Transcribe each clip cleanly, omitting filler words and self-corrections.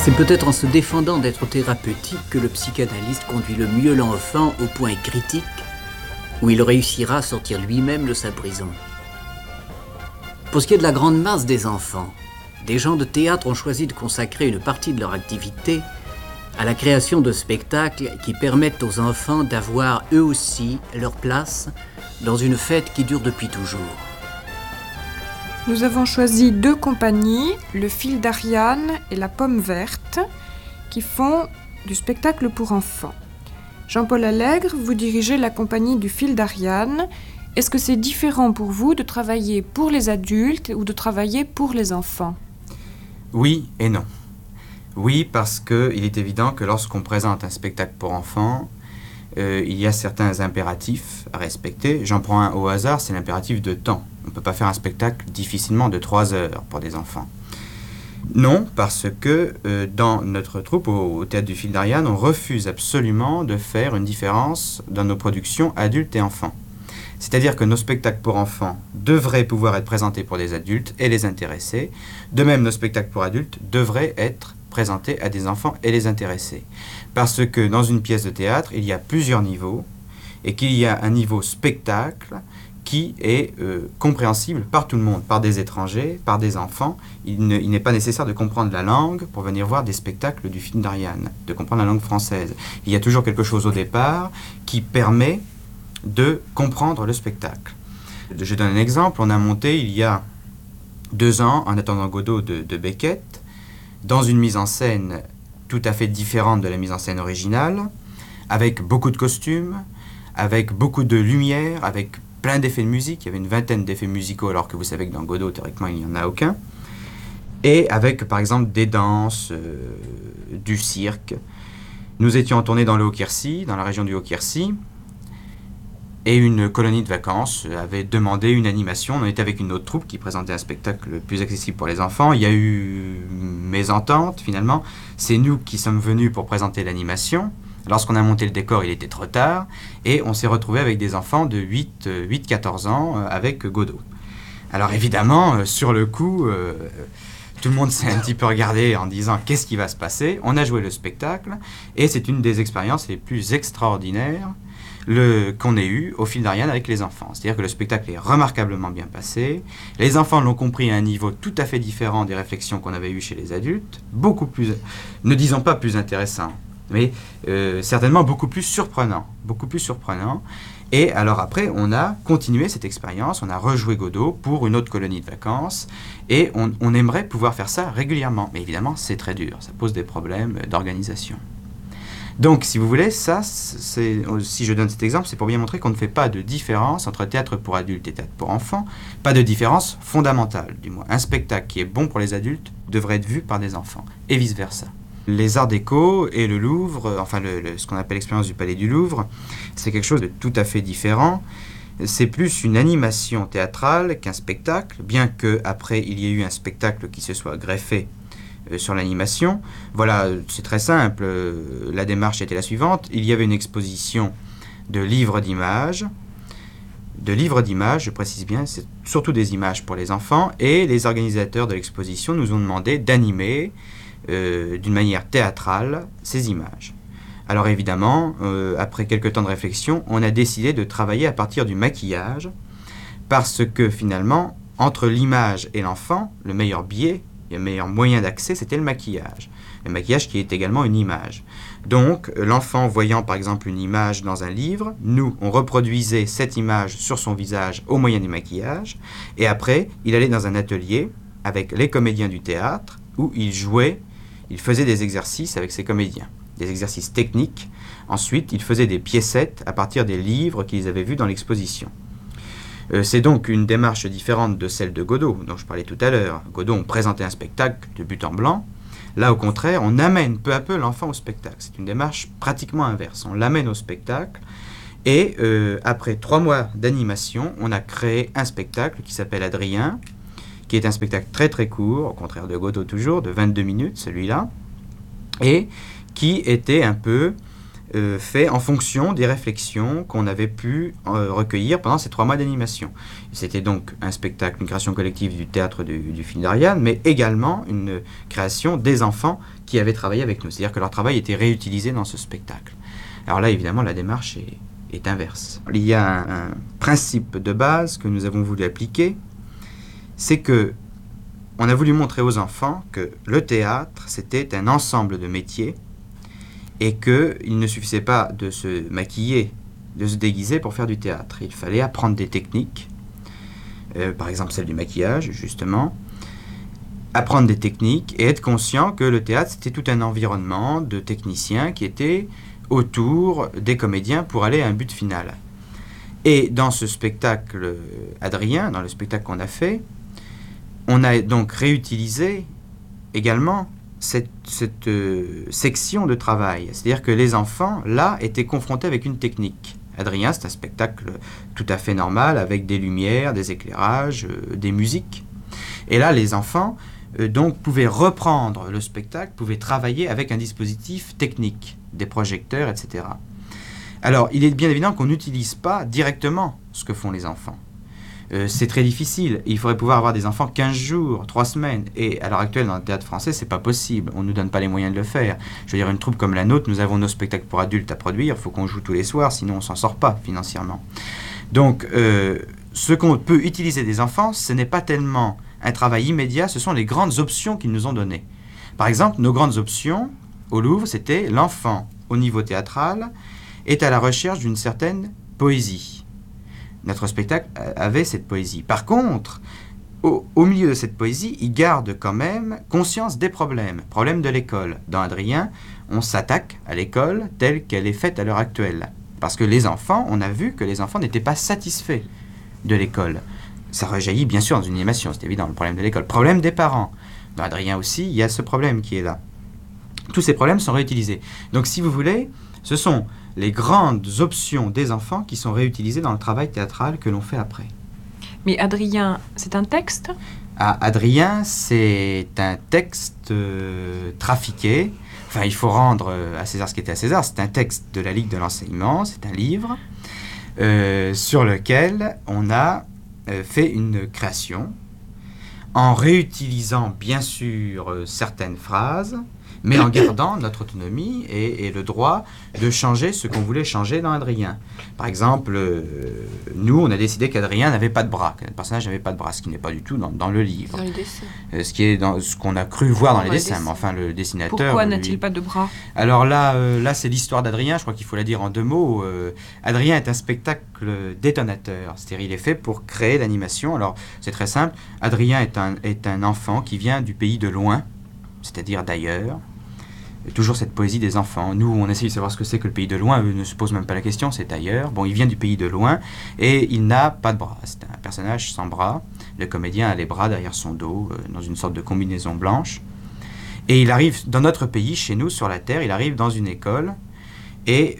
C'est peut-être en se défendant d'être thérapeutique que le psychanalyste conduit le mieux l'enfant au point critique où il réussira à sortir lui-même de sa prison. Pour ce qui est de la grande masse des enfants, des gens de théâtre ont choisi de consacrer une partie de leur activité à la création de spectacles qui permettent aux enfants d'avoir eux aussi leur place dans une fête qui dure depuis toujours. Nous avons choisi 2 compagnies, le Fil d'Ariane et la Pomme Verte, qui font du spectacle pour enfants. Jean-Paul Allègre, vous dirigez la compagnie du Fil d'Ariane. Est-ce que c'est différent pour vous de travailler pour les adultes ou de travailler pour les enfants ? Oui et non. Oui, parce qu'il est évident que lorsqu'on présente un spectacle pour enfants, il y a certains impératifs à respecter. J'en prends un au hasard, c'est l'impératif de temps. On ne peut pas faire un spectacle difficilement de 3 heures pour des enfants. Non, parce que dans notre troupe, au Théâtre du Fil d'Ariane, on refuse absolument de faire une différence dans nos productions adultes et enfants. C'est-à-dire que nos spectacles pour enfants devraient pouvoir être présentés pour des adultes et les intéresser. De même, nos spectacles pour adultes devraient être présentés à des enfants et les intéresser. Parce que dans une pièce de théâtre, il y a plusieurs niveaux et qu'il y a un niveau spectacle qui est compréhensible par tout le monde, par des étrangers, par des enfants. Il n'est pas nécessaire de comprendre la langue pour venir voir des spectacles du Fil d'Ariane, de comprendre la langue française. Il y a toujours quelque chose au départ qui permet de comprendre le spectacle. Je donne un exemple. On a monté il y a 2 ans, En attendant Godot de Beckett, dans une mise en scène tout à fait différente de la mise en scène originale, avec beaucoup de costumes, avec beaucoup de lumière, avec plein d'effets de musique. Il y avait une 20aine d'effets musicaux, alors que vous savez que dans Godot, théoriquement, il n'y en a aucun. Et avec, par exemple, des danses, du cirque. Nous étions en tournée dans le Haut-Quercy, dans la région du Haut-Quercy, et une colonie de vacances avait demandé une animation. On était avec une autre troupe qui présentait un spectacle plus accessible pour les enfants. Il y a eu mésentente, finalement. C'est nous qui sommes venus pour présenter l'animation. Lorsqu'on a monté le décor, il était trop tard, et on s'est retrouvé avec des enfants de 8-14 ans avec Godot. Alors évidemment, sur le coup, tout le monde s'est un petit peu regardé en disant « qu'est-ce qui va se passer ?» On a joué le spectacle, et c'est une des expériences les plus extraordinaires qu'on ait eues au Fil d'Ariane avec les enfants. C'est-à-dire que le spectacle est remarquablement bien passé. Les enfants l'ont compris à un niveau tout à fait différent des réflexions qu'on avait eues chez les adultes, beaucoup plus, ne disons pas plus intéressant, mais certainement beaucoup plus surprenant. Et alors après, on a continué cette expérience, on a rejoué Godot pour une autre colonie de vacances, et on aimerait pouvoir faire ça régulièrement. Mais évidemment, c'est très dur, ça pose des problèmes d'organisation. Donc, si vous voulez, si je donne cet exemple, c'est pour bien montrer qu'on ne fait pas de différence entre théâtre pour adultes et théâtre pour enfants, pas de différence fondamentale, du moins. Un spectacle qui est bon pour les adultes devrait être vu par des enfants, et vice-versa. Les Arts Déco et le Louvre, enfin ce qu'on appelle l'expérience du Palais du Louvre, c'est quelque chose de tout à fait différent. C'est plus une animation théâtrale qu'un spectacle, bien qu'après il y ait eu un spectacle qui se soit greffé sur l'animation. Voilà, c'est très simple. La démarche était la suivante. Il y avait une exposition de livres d'images. Je précise bien, c'est surtout des images pour les enfants. Et les organisateurs de l'exposition nous ont demandé d'animer d'une manière théâtrale ces images. Alors évidemment, après quelques temps de réflexion, on a décidé de travailler à partir du maquillage, parce que finalement, entre l'image et l'enfant, le meilleur biais, le meilleur moyen d'accès, c'était le maquillage. Le maquillage qui est également une image. Donc, l'enfant voyant par exemple une image dans un livre, nous, on reproduisait cette image sur son visage au moyen du maquillage, et après, il allait dans un atelier avec les comédiens du théâtre, où il jouait, il faisait des exercices avec ses comédiens, des exercices techniques. Ensuite, il faisait des piécettes à partir des livres qu'ils avaient vus dans l'exposition. C'est donc une démarche différente de celle de Godot, dont je parlais tout à l'heure. Godot, on présentait un spectacle de but en blanc. Là, au contraire, on amène peu à peu l'enfant au spectacle. C'est une démarche pratiquement inverse. On l'amène au spectacle. Et après 3 mois d'animation, on a créé un spectacle qui s'appelle Adrien, qui est un spectacle très très court, au contraire de Godot toujours, de 22 minutes, celui-là, et qui était un peu fait en fonction des réflexions qu'on avait pu recueillir pendant ces 3 mois d'animation. C'était donc un spectacle, une création collective du théâtre du film d'Ariane, mais également une création des enfants qui avaient travaillé avec nous. C'est-à-dire que leur travail était réutilisé dans ce spectacle. Alors là, évidemment, la démarche est inverse. Il y a un principe de base que nous avons voulu appliquer, c'est que on a voulu montrer aux enfants que le théâtre, c'était un ensemble de métiers et qu'il ne suffisait pas de se maquiller, de se déguiser pour faire du théâtre. Il fallait apprendre des techniques, par exemple celle du maquillage, justement, apprendre des techniques et être conscient que le théâtre, c'était tout un environnement de techniciens qui étaient autour des comédiens pour aller à un but final. Et dans ce spectacle Adrien, dans le spectacle qu'on a fait, on a donc réutilisé également cette section de travail. C'est-à-dire que les enfants, là, étaient confrontés avec une technique. Adrien, c'est un spectacle tout à fait normal, avec des lumières, des éclairages, des musiques. Et là, les enfants, donc, pouvaient reprendre le spectacle, pouvaient travailler avec un dispositif technique, des projecteurs, etc. Alors, il est bien évident qu'on n'utilise pas directement ce que font les enfants. C'est très difficile. Il faudrait pouvoir avoir des enfants 15 jours, 3 semaines. Et à l'heure actuelle, dans le théâtre français, c'est pas possible. On ne nous donne pas les moyens de le faire. Je veux dire, une troupe comme la nôtre, nous avons nos spectacles pour adultes à produire. Il faut qu'on joue tous les soirs, sinon on s'en sort pas financièrement. Donc, ce qu'on peut utiliser des enfants, ce n'est pas tellement un travail immédiat, ce sont les grandes options qu'ils nous ont données. Par exemple, nos grandes options au Louvre, c'était l'enfant, au niveau théâtral, est à la recherche d'une certaine poésie. Notre spectacle avait cette poésie. Par contre, au milieu de cette poésie, il garde quand même conscience des problèmes de l'école. Dans Adrien, on s'attaque à l'école telle qu'elle est faite à l'heure actuelle. Parce que les enfants, on a vu que les enfants n'étaient pas satisfaits de l'école. Ça rejaillit bien sûr dans une animation, c'est évident, le problème de l'école. Problème des parents. Dans Adrien aussi, il y a ce problème qui est là. Tous ces problèmes sont réutilisés. Donc si vous voulez, ce sont les grandes options des enfants qui sont réutilisées dans le travail théâtral que l'on fait après. Mais Adrien, c'est un texte ? Ah, Adrien, c'est un texte trafiqué. Enfin, il faut rendre à César ce qui était à César. C'est un texte de la Ligue de l'enseignement, c'est un livre sur lequel on a fait une création en réutilisant bien sûr certaines phrases, mais en gardant notre autonomie et le droit de changer ce qu'on voulait changer dans Adrien. Par exemple, nous, on a décidé qu'Adrien n'avait pas de bras, que le personnage n'avait pas de bras, ce qui n'est pas du tout dans le livre. Dans les dessins. Ce qui est dans ce qu'on a cru voir dans les dessins, mais enfin le dessinateur... Pourquoi n'a-t-il pas de bras ? Alors là, c'est l'histoire d'Adrien, je crois qu'il faut la dire en 2 mots. Adrien est un spectacle détonateur, c'est-à-dire il est fait pour créer l'animation. Alors c'est très simple, Adrien est un enfant qui vient du pays de loin, c'est-à-dire d'ailleurs. Toujours cette poésie des enfants. Nous, on essaye de savoir ce que c'est que le pays de loin. Eux ne se posent même pas la question, c'est ailleurs. Bon, il vient du pays de loin et il n'a pas de bras. C'est un personnage sans bras. Le comédien a les bras derrière son dos, dans une sorte de combinaison blanche. Et il arrive dans notre pays, chez nous, sur la Terre, il arrive dans une école et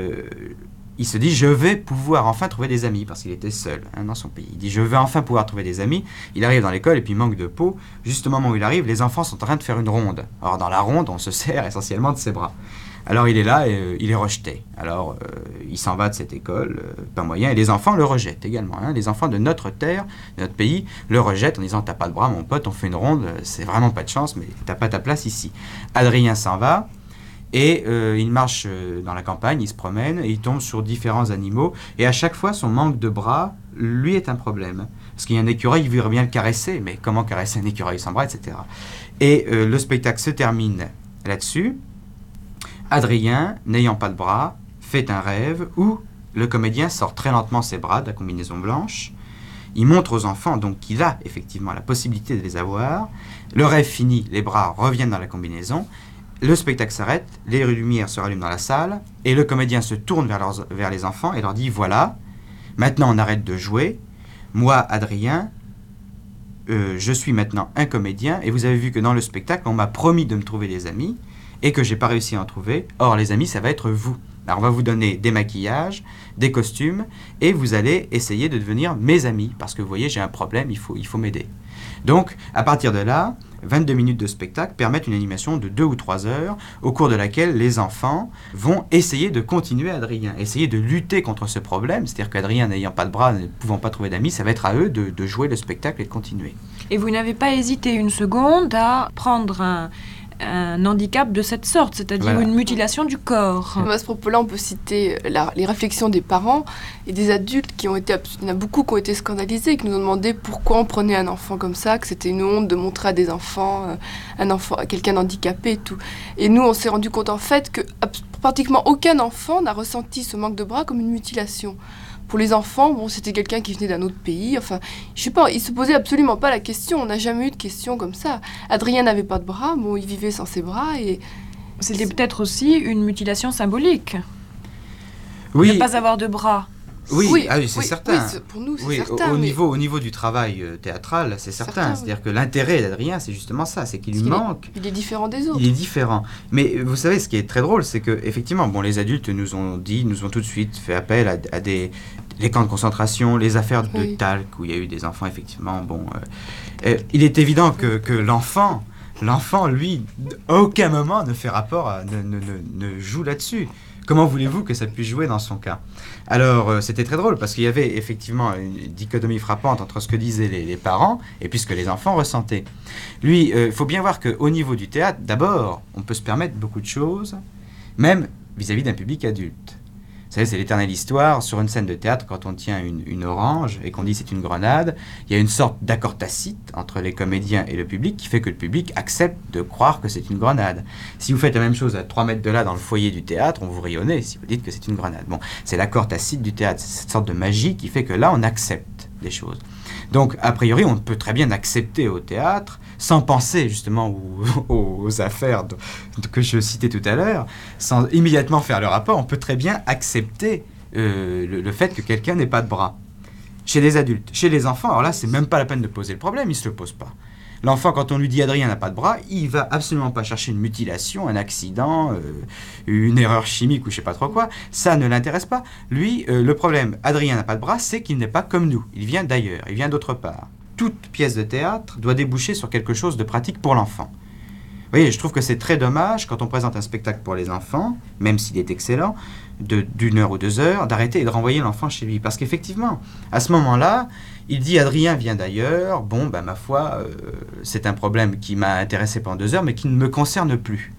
il se dit, je vais pouvoir enfin trouver des amis, parce qu'il était seul dans son pays. Il dit, je vais enfin pouvoir trouver des amis. Il arrive dans l'école et puis il manque de peau. Juste au moment où il arrive, les enfants sont en train de faire une ronde. Alors dans la ronde, on se sert essentiellement de ses bras. Alors il est là et il est rejeté. Alors il s'en va de cette école, pas moyen. Et les enfants le rejettent également. Les enfants de notre terre, de notre pays, le rejettent en disant, t'as pas de bras mon pote, on fait une ronde, c'est vraiment pas de chance, mais t'as pas ta place ici. Adrien s'en va. Et il marche dans la campagne, il se promène, et il tombe sur différents animaux. Et à chaque fois, son manque de bras, lui, est un problème. Parce qu'il y a un écureuil, il voudrait bien le caresser, mais comment caresser un écureuil sans bras, etc. Et le spectacle se termine là-dessus. Adrien, n'ayant pas de bras, fait un rêve où le comédien sort très lentement ses bras de la combinaison blanche. Il montre aux enfants donc qu'il a effectivement la possibilité de les avoir. Le rêve fini, les bras reviennent dans la combinaison. Le spectacle s'arrête, les lumières se rallument dans la salle, et le comédien se tourne vers les enfants et leur dit, voilà, maintenant on arrête de jouer, moi, Adrien, je suis maintenant un comédien, et vous avez vu que dans le spectacle, on m'a promis de me trouver des amis, et que j'ai pas réussi à en trouver, or les amis, ça va être vous. Alors on va vous donner des maquillages, des costumes, et vous allez essayer de devenir mes amis, parce que vous voyez, j'ai un problème, il faut m'aider. Donc, à partir de là, 22 minutes de spectacle permettent une animation de 2 ou 3 heures, au cours de laquelle les enfants vont essayer de continuer Adrien, essayer de lutter contre ce problème, c'est-à-dire qu'Adrien n'ayant pas de bras, ne pouvant pas trouver d'amis, ça va être à eux de jouer le spectacle et de continuer. Et vous n'avez pas hésité une seconde à prendre un handicap de cette sorte, c'est-à-dire une mutilation du corps. À ce propos-là, on peut citer les réflexions des parents et des adultes il y en a beaucoup qui ont été scandalisés, qui nous ont demandé pourquoi on prenait un enfant comme ça, que c'était une honte de montrer à des enfants, quelqu'un d'handicapé et tout. Et nous, on s'est rendu compte en fait que pratiquement aucun enfant n'a ressenti ce manque de bras comme une mutilation. Pour les enfants, bon, c'était quelqu'un qui venait d'un autre pays. Enfin, je sais pas, ils se posaient absolument pas la question. On n'a jamais eu de question comme ça. Adrien n'avait pas de bras, bon, il vivait sans ses bras et... C'était peut-être aussi une mutilation symbolique. Oui. Ne pas avoir de bras. Oui, c'est certain. Oui, pour nous, c'est certain. Au niveau du travail théâtral, c'est certain. C'est-à-dire que l'intérêt d'Adrien, c'est justement ça, c'est qu'il lui manque. Il est différent des autres. Il est différent. Mais vous savez, ce qui est très drôle, c'est que effectivement, bon, les adultes nous ont tout de suite fait appel à les camps de concentration, les affaires de Talc, où il y a eu des enfants, effectivement. Bon, il est évident que l'enfant, lui, à aucun moment ne fait rapport, ne joue là-dessus. Comment voulez-vous que ça puisse jouer dans son cas? Alors, c'était très drôle, parce qu'il y avait effectivement une dichotomie frappante entre ce que disaient les parents et puis ce que les enfants ressentaient. Lui, il faut bien voir qu'au niveau du théâtre, d'abord, on peut se permettre beaucoup de choses, même vis-à-vis d'un public adulte. Vous savez, c'est l'éternelle histoire. Sur une scène de théâtre, quand on tient une orange et qu'on dit c'est une grenade, il y a une sorte d'accord tacite entre les comédiens et le public qui fait que le public accepte de croire que c'est une grenade. Si vous faites la même chose à 3 mètres de là dans le foyer du théâtre, on vous rionnez si vous dites que c'est une grenade. Bon, c'est l'accord tacite du théâtre. C'est cette sorte de magie qui fait que là, on accepte des choses. Donc, a priori, on peut très bien accepter au théâtre, sans penser justement aux affaires que je citais tout à l'heure, sans immédiatement faire le rapport, on peut très bien accepter le fait que quelqu'un n'ait pas de bras. Chez les adultes. Chez les enfants, alors là, c'est même pas la peine de poser le problème, il ne se le pose pas. L'enfant, quand on lui dit Adrien n'a pas de bras, il va absolument pas chercher une mutilation, un accident, une erreur chimique ou je sais pas trop quoi. Ça ne l'intéresse pas. Lui, le problème, Adrien n'a pas de bras, c'est qu'il n'est pas comme nous. Il vient d'ailleurs, il vient d'autre part. Toute pièce de théâtre doit déboucher sur quelque chose de pratique pour l'enfant. Vous voyez, je trouve que c'est très dommage, quand on présente un spectacle pour les enfants, même s'il est excellent, d'1 heure ou 2 heures, d'arrêter et de renvoyer l'enfant chez lui. Parce qu'effectivement, à ce moment-là, il dit Adrien vient d'ailleurs, bon, ben ma foi, c'est un problème qui m'a intéressé pendant 2 heures, mais qui ne me concerne plus.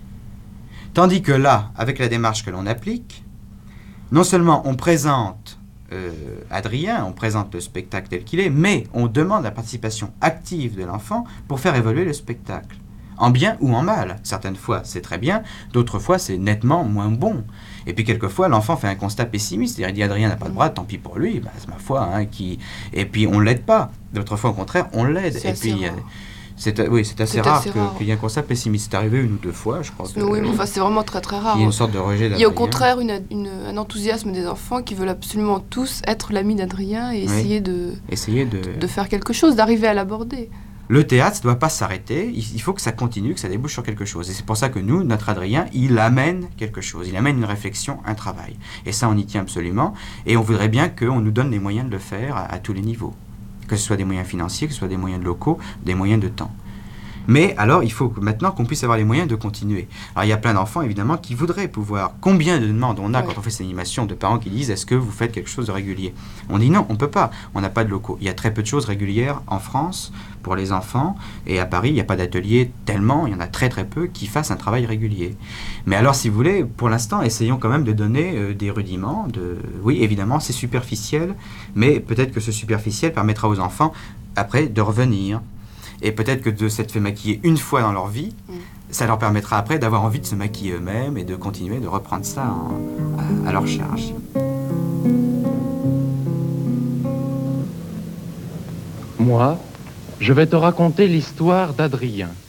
Tandis que là, avec la démarche que l'on applique, non seulement on présente Adrien, on présente le spectacle tel qu'il est, mais on demande la participation active de l'enfant pour faire évoluer le spectacle. En bien ou en mal. Certaines fois, c'est très bien, d'autres fois, c'est nettement moins bon. Et puis, quelquefois, l'enfant fait un constat pessimiste. C'est-à-dire, il dit Adrien n'a pas de bras, tant pis pour lui, bah, c'est ma foi. Hein, Et puis, on ne l'aide pas. D'autres fois, au contraire, on l'aide. C'est assez rare. C'est assez rare qu'il y ait un constat pessimiste. C'est arrivé 1 ou 2 fois, je crois. Oui, mais enfin, c'est vraiment très très rare. Il y a une sorte de rejet d'Adrien. Il y a au contraire un enthousiasme des enfants qui veulent absolument tous être l'ami d'Adrien et essayer de faire quelque chose, d'arriver à l'aborder. Le théâtre, ça ne doit pas s'arrêter, il faut que ça continue, que ça débouche sur quelque chose. Et c'est pour ça que nous, notre Adrien, il amène quelque chose, il amène une réflexion, un travail. Et ça, on y tient absolument. Et on voudrait bien qu'on nous donne les moyens de le faire à tous les niveaux. Que ce soit des moyens financiers, que ce soit des moyens locaux, des moyens de temps. Mais alors, il faut maintenant qu'on puisse avoir les moyens de continuer. Alors, il y a plein d'enfants, évidemment, qui voudraient pouvoir... Combien de demandes on a quand on fait ces animations de parents qui disent « Est-ce que vous faites quelque chose de régulier ?» On dit non, on ne peut pas. On n'a pas de locaux. Il y a très peu de choses régulières en France pour les enfants. Et à Paris, il n'y a pas d'atelier tellement. Il y en a très très peu qui fassent un travail régulier. Mais alors, si vous voulez, pour l'instant, essayons quand même de donner des rudiments. Oui, évidemment, c'est superficiel. Mais peut-être que ce superficiel permettra aux enfants, après, de revenir. Et peut-être que de s'être fait maquiller une fois dans leur vie, ça leur permettra après d'avoir envie de se maquiller eux-mêmes et de continuer de reprendre ça à leur charge. Moi, je vais te raconter l'histoire d'Adrien.